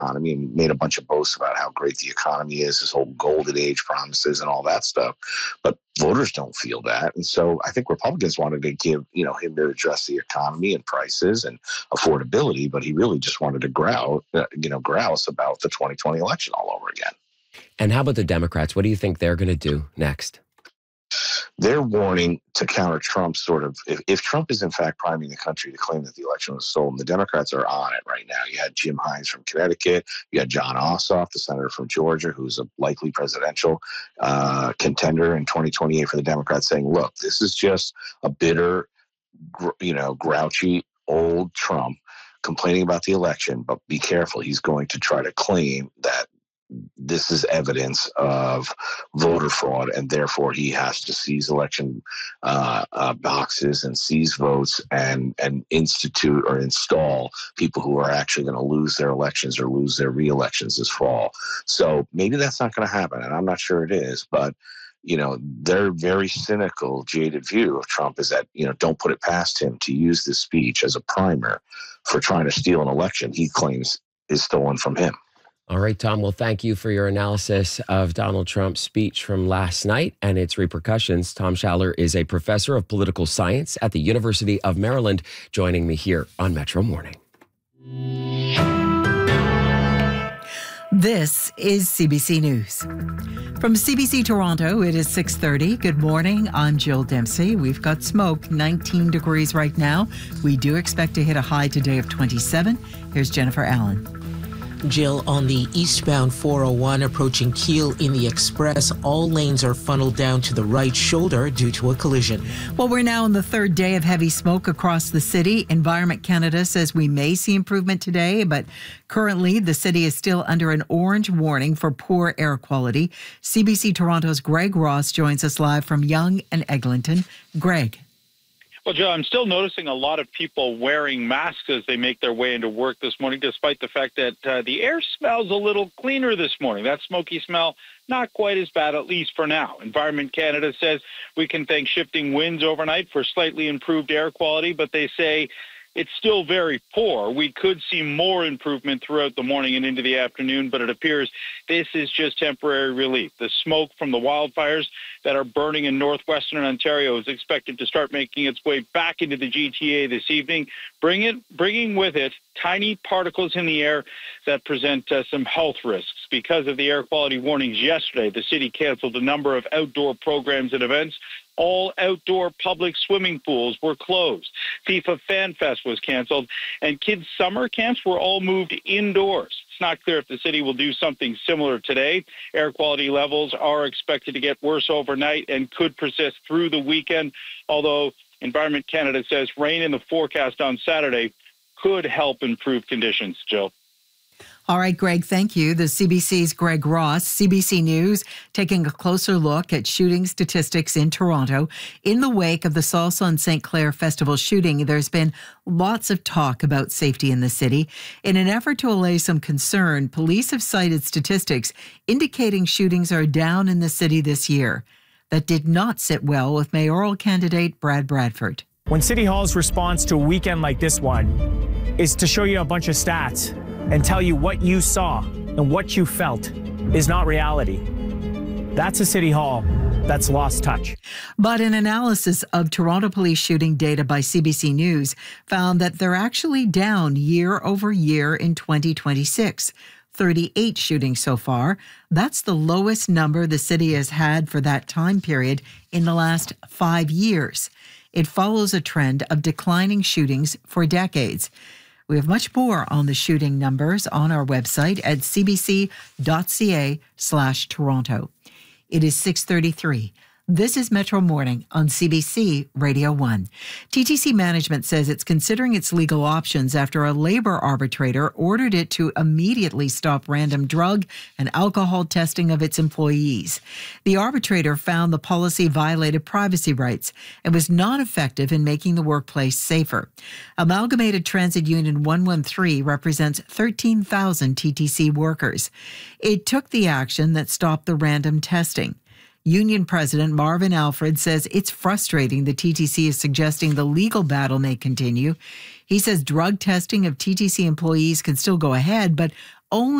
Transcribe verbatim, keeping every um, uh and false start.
economy and made a bunch of boasts about how great the economy is, his whole golden age promises and all that stuff. But voters don't feel that. And so I think Republicans wanted to give, you know, him to address the economy and prices and affordability, but he really just wanted to growl, uh, you know, grouse about the twenty twenty election all over again. And how about the Democrats? What do you think they're going to do next? They're warning to counter Trump's sort of, if, if Trump is in fact priming the country to claim that the election was stolen, the Democrats are on it right now. You had Jim Hines from Connecticut. You had John Ossoff, the senator from Georgia, who's a likely presidential uh, contender in twenty twenty-eight for the Democrats, saying, look, this is just a bitter, gr- you know, grouchy old Trump complaining about the election, but be careful. He's going to try to claim that this is evidence of voter fraud, and therefore he has to seize election uh, uh, boxes and seize votes and and institute or install people who are actually going to lose their elections or lose their re-elections this fall. So maybe that's not going to happen, and I'm not sure it is, but you know, their very cynical, jaded view of Trump is that, you know, don't put it past him to use this speech as a primer for trying to steal an election he claims is stolen from him. All right, Tom, well, thank you for your analysis of Donald Trump's speech from last night and its repercussions. Tom Schaller is a professor of political science at the University of Maryland, joining me here on Metro Morning. This is C B C News. From C B C Toronto, it is six thirty. Good morning. I'm Jill Dempsey. We've got smoke, nineteen degrees right now. We do expect to hit a high today of twenty-seven. Here's Jennifer Allen. Jill, on the eastbound four oh one approaching Keele in the Express, all lanes are funneled down to the right shoulder due to a collision. Well, we're now on the third day of heavy smoke across the city. Environment Canada says we may see improvement today, but currently the city is still under an orange warning for poor air quality. C B C Toronto's Greg Ross joins us live from Yonge and Eglinton. Greg. Well, Joe, I'm still noticing a lot of people wearing masks as they make their way into work this morning, despite the fact that uh, the air smells a little cleaner this morning. That smoky smell, not quite as bad, at least for now. Environment Canada says we can thank shifting winds overnight for slightly improved air quality, but they say it's still very poor. We could see more improvement throughout the morning and into the afternoon, but it appears this is just temporary relief. The smoke from the wildfires that are burning in northwestern Ontario is expected to start making its way back into the G T A this evening, bring it, bringing with it tiny particles in the air that present uh, some health risks. Because of the air quality warnings yesterday, the city canceled a number of outdoor programs and events. All outdoor public swimming pools were closed. FIFA Fan Fest was canceled, and kids' summer camps were all moved indoors. It's not clear if the city will do something similar today. Air quality levels are expected to get worse overnight and could persist through the weekend, although Environment Canada says rain in the forecast on Saturday could help improve conditions, Jill. All right, Greg, thank you. The C B C's Greg Ross, C B C News, taking a closer look at shooting statistics in Toronto. In the wake of the Salsa and Saint Clair Festival shooting, there's been lots of talk about safety in the city. In an effort to allay some concern, police have cited statistics indicating shootings are down in the city this year. That did not sit well with mayoral candidate Brad Bradford. When City Hall's response to a weekend like this one is to show you a bunch of stats and tell you what you saw and what you felt is not reality, that's a City Hall that's lost touch. But an analysis of Toronto police shooting data by C B C News found that they're actually down year over year in twenty twenty-six. thirty-eight shootings so far. That's the lowest number the city has had for that time period in the last five years. It follows a trend of declining shootings for decades. We have much more on the shooting numbers on our website at cbc.ca slash Toronto. It is six thirty-three. This is Metro Morning on C B C Radio one. T T C management says it's considering its legal options after a labor arbitrator ordered it to immediately stop random drug and alcohol testing of its employees. The arbitrator found the policy violated privacy rights and was not effective in making the workplace safer. Amalgamated Transit Union one one three represents thirteen thousand T T C workers. It took the action that stopped the random testing. Union President Marvin Alfred says it's frustrating the T T C is suggesting the legal battle may continue. He says drug testing of T T C employees can still go ahead, but only